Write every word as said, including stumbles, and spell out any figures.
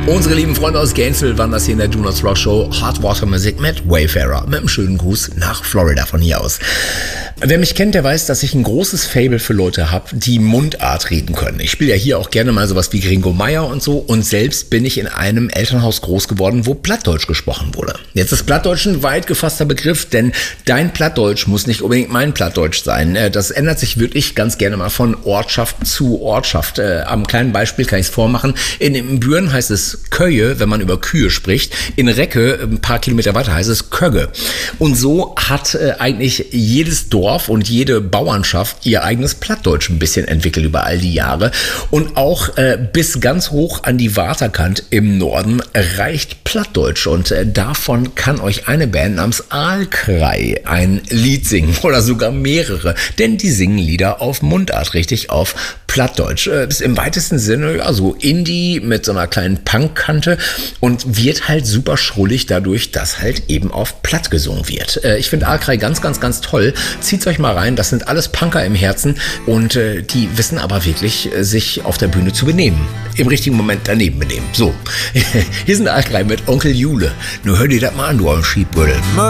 Unsere lieben Freunde aus Gainesville waren das hier in der Do Not Rock Show. Hot Water Music mit Wayfarer. Mit einem schönen Gruß nach Florida von hier aus. Wer mich kennt, der weiß, dass ich ein großes Faible für Leute habe, die Mundart reden können. Ich spiele ja hier auch gerne mal sowas wie Gringo Meier und so. Und selbst bin ich in einem Elternhaus groß geworden, wo Plattdeutsch gesprochen wurde. Jetzt ist Plattdeutsch ein weit gefasster Begriff, denn dein Plattdeutsch muss nicht unbedingt mein Plattdeutsch sein. Das ändert sich wirklich ganz gerne mal von Ortschaft zu Ortschaft. Am kleinen Beispiel kann ich es vormachen. In Büren heißt es Köje, wenn man über Kühe spricht. In Recke, ein paar Kilometer weiter, heißt es Kögge. Und so hat eigentlich jedes Dorf und jede Bauernschaft ihr eigenes Plattdeutsch ein bisschen entwickelt über all die Jahre. Und auch äh, bis ganz hoch an die Waterkant im Norden reicht Plattdeutsch. Und äh, davon kann euch eine Band namens Aalkrei ein Lied singen oder sogar mehrere. Denn die singen Lieder auf Mundart, richtig auf Plattdeutsch. Äh, ist im weitesten Sinne ja, so Indie mit so einer kleinen Punkkante und wird halt super schrullig dadurch, dass halt eben auf Platt gesungen wird. Äh, ich finde Aalkrei ganz, ganz, ganz toll. Zieht euch mal rein, das sind alles Punker im Herzen und äh, die wissen aber wirklich, äh, sich auf der Bühne zu benehmen. Im richtigen Moment daneben benehmen. So, hier sind Aalkrei mit Onkel Jule. Nur hör dir das mal an, du am Schiedbüttel.